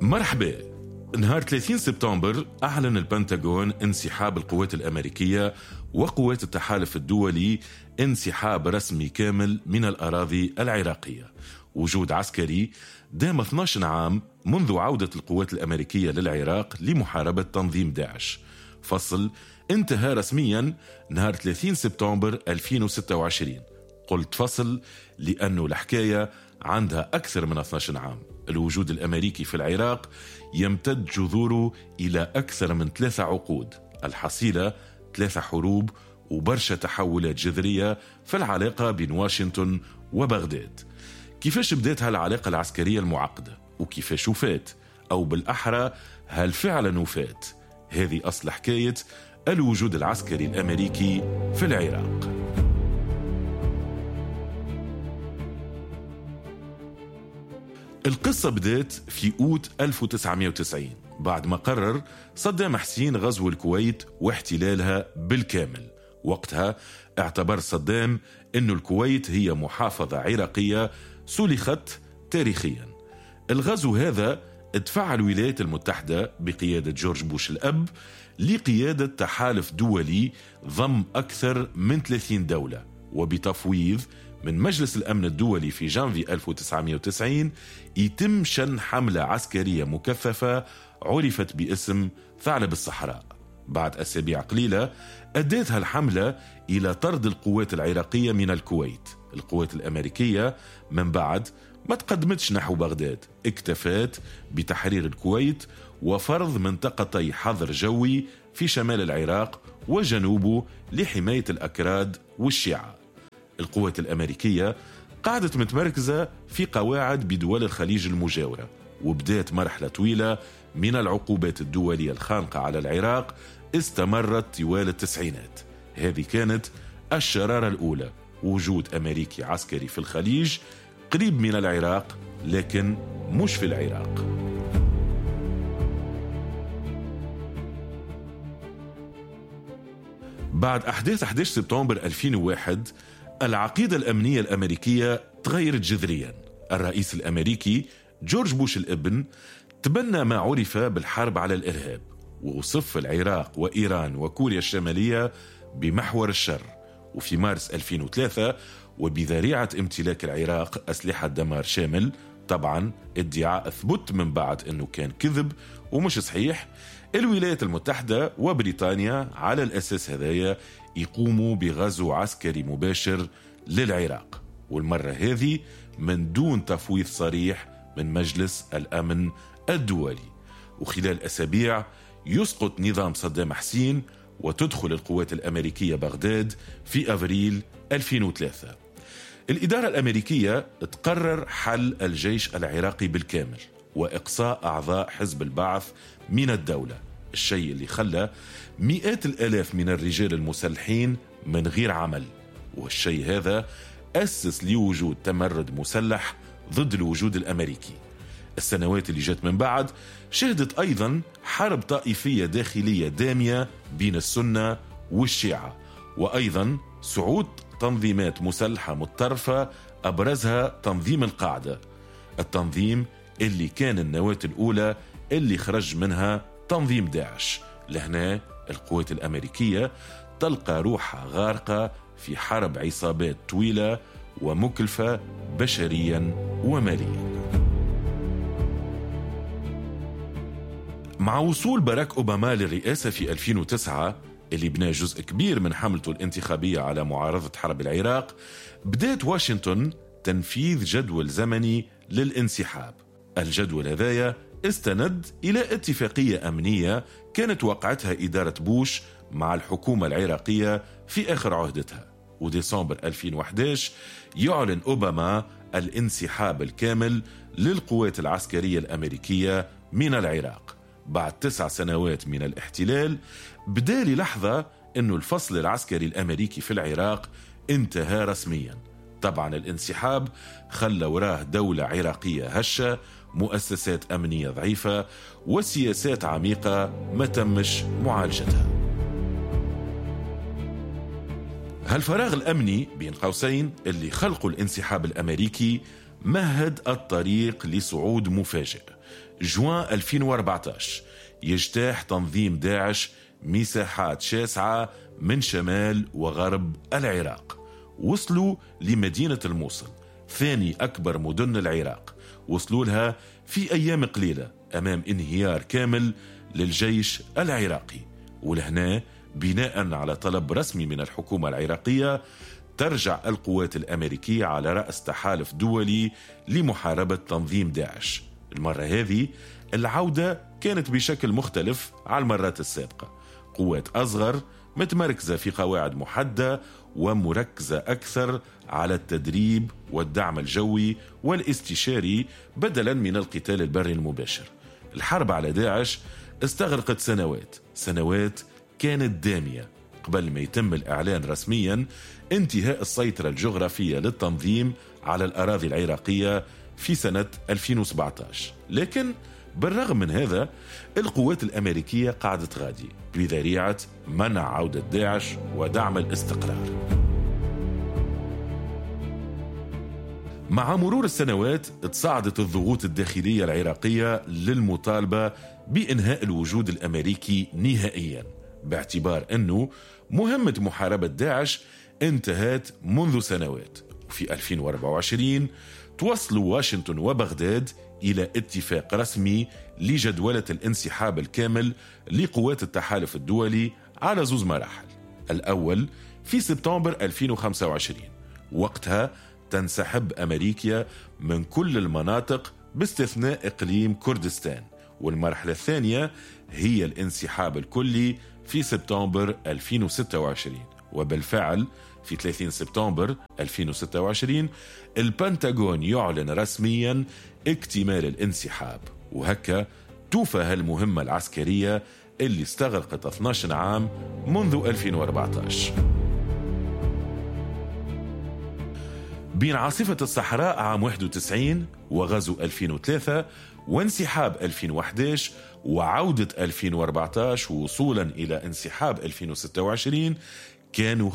مرحبا. نهار 30 سبتمبر أعلن البنتاغون انسحاب القوات الأمريكية وقوات التحالف الدولي انسحاب رسمي كامل من الأراضي العراقية. وجود عسكري دام 12 عام منذ عودة القوات الأمريكية للعراق لمحاربة تنظيم داعش. فصل انتهى رسميا نهار 30 سبتمبر 2026. قلت فصل لأنه الحكاية عندها أكثر من 12 عام. الوجود الأمريكي في العراق يمتد جذوره إلى أكثر من 3 عقود. الحصيلة 3 حروب وبرشا تحولات جذرية في العلاقة بين واشنطن وبغداد. كيفاش بدأت هالعلاقة العسكرية المعقدة وكيفاش وفات، أو بالأحرى هل فعلا وفات؟ هذه أصل حكاية الوجود العسكري الأمريكي في العراق. القصة بدأت في أوت 1990 بعد ما قرر صدام حسين غزو الكويت واحتلالها بالكامل. وقتها اعتبر صدام أن الكويت هي محافظة عراقية سلخت تاريخيا. الغزو هذا ادفع الولايات المتحدة بقيادة جورج بوش الأب لقيادة تحالف دولي ضم أكثر من 30 دولة، وبتفويض من مجلس الأمن الدولي في جانفي 1990 يتم شن حملة عسكرية مكثفة عرفت باسم ثعلب الصحراء. بعد أسابيع قليلة أدت هالحملة إلى طرد القوات العراقية من الكويت. القوات الأمريكية من بعد ما تقدمتش نحو بغداد، اكتفت بتحرير الكويت وفرض منطقتي حظر جوي في شمال العراق وجنوبه لحماية الأكراد والشيعة. القوات الأمريكية قاعدت متمركزة في قواعد بدول الخليج المجاورة، وبدأت مرحلة طويلة من العقوبات الدولية الخانقة على العراق استمرت طوال التسعينات. هذه كانت الشرارة الأولى، وجود أمريكي عسكري في الخليج قريب من العراق لكن مش في العراق. بعد أحداث 11 سبتمبر 2001 العقيدة الأمنية الأمريكية تغيرت جذريا. الرئيس الأمريكي جورج بوش الابن تبنى ما عرف بالحرب على الإرهاب، ووصف العراق وإيران وكوريا الشمالية بمحور الشر. وفي مارس 2003 وبذريعة امتلاك العراق أسلحة دمار شامل، طبعا ادعاء أثبت من بعد أنه كان كذب ومش صحيح، الولايات المتحدة وبريطانيا على الأساس هذايا يقوموا بغزو عسكري مباشر للعراق، والمرة هذه من دون تفويض صريح من مجلس الأمن الدولي. وخلال أسابيع يسقط نظام صدام حسين وتدخل القوات الأمريكية بغداد في أفريل 2003. الإدارة الأمريكية تقرر حل الجيش العراقي بالكامل وإقصاء أعضاء حزب البعث من الدولة، الشيء اللي خلى مئات الآلاف من الرجال المسلحين من غير عمل. والشيء هذا أسس لوجود تمرد مسلح ضد الوجود الأمريكي. السنوات اللي جت من بعد شهدت أيضا حرب طائفية داخلية دامية بين السنة والشيعة، وأيضا صعود تنظيمات مسلحة متطرفة أبرزها تنظيم القاعدة، التنظيم اللي كان النواة الأولى اللي خرج منها تنظيم داعش. لهنا القوات الأمريكية تلقى روحها غارقة في حرب عصابات طويلة ومكلفة بشريا وماليا. مع وصول باراك أوباما للرئاسة في 2009 اللي بنى جزء كبير من حملته الانتخابية على معارضة حرب العراق، بدأت واشنطن تنفيذ جدول زمني للانسحاب. الجدول هذايا استند إلى اتفاقية أمنية كانت وقعتها إدارة بوش مع الحكومة العراقية في آخر عهدتها. وديسمبر 2011 يعلن أوباما الانسحاب الكامل للقوات العسكرية الأمريكية من العراق. بعد 9 سنوات من الاحتلال بدأ للحظة أنه الفصل العسكري الأمريكي في العراق انتهى رسميا. طبعا الانسحاب خلى وراه دولة عراقية هشة، مؤسسات أمنية ضعيفة، وسياسات عميقة ما تمش معالجتها. هالفراغ الأمني بين قوسين اللي خلقوا الانسحاب الأمريكي مهد الطريق لصعود مفاجئ. جوان 2014 يجتاح تنظيم داعش مساحات شاسعة من شمال وغرب العراق، وصلوا لمدينة الموصل، ثاني أكبر مدن العراق، وصلوا لها في أيام قليلة أمام انهيار كامل للجيش العراقي. ولهنا بناء على طلب رسمي من الحكومة العراقية ترجع القوات الأمريكية على رأس تحالف دولي لمحاربة تنظيم داعش. المرة هذه العودة كانت بشكل مختلف على المرات السابقة، قوات أصغر متمركزة في قواعد محددة ومركزة أكثر على التدريب والدعم الجوي والاستشاري بدلا من القتال البري المباشر. الحرب على داعش استغرقت سنوات كانت دامية قبل ما يتم الإعلان رسميا انتهاء السيطرة الجغرافية للتنظيم على الأراضي العراقية في سنة 2017. لكن بالرغم من هذا القوات الأمريكية قاعدة غادي بذريعة منع عودة داعش ودعم الاستقرار. مع مرور السنوات تصاعدت الضغوط الداخلية العراقية للمطالبة بإنهاء الوجود الأمريكي نهائيا، باعتبار أنه مهمة محاربة داعش انتهت منذ سنوات. وفي 2024 توصلوا واشنطن وبغداد إلى اتفاق رسمي لجدولة الانسحاب الكامل لقوات التحالف الدولي على 2 مراحل. الأول في سبتمبر 2025، وقتها تنسحب أمريكا من كل المناطق باستثناء إقليم كردستان، والمرحلة الثانية هي الانسحاب الكلي في سبتمبر 2026. وبالفعل في 30 سبتمبر 2026 البنتاغون يعلن رسميا اكتمال الانسحاب، وهكا توفى هالمهمة العسكرية اللي استغرقت 12 عام منذ 2014. بين عاصفة الصحراء عام 91 وغزو 2003 وانسحاب 2011 وعودة 2014 ووصولا إلى انسحاب 2026 كانوا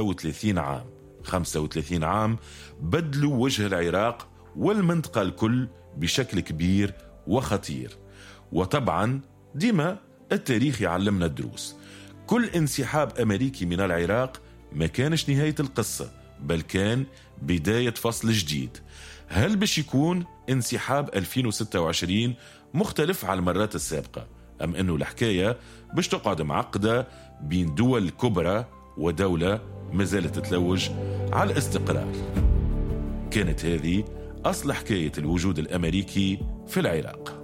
35 عام بدلوا وجه العراق والمنطقة الكل بشكل كبير وخطير. وطبعا ديما التاريخ يعلمنا الدروس، كل انسحاب أمريكي من العراق ما كانش نهاية القصة، بل كان بداية فصل جديد. هل باش يكون انسحاب 2026 مختلف على المرات السابقة، أم أنه الحكاية باش تقعد معقدة بين دول كبرى ودولة مازالت تتلوج على الاستقرار؟ كانت هذه أصل حكاية الوجود الأمريكي في العراق.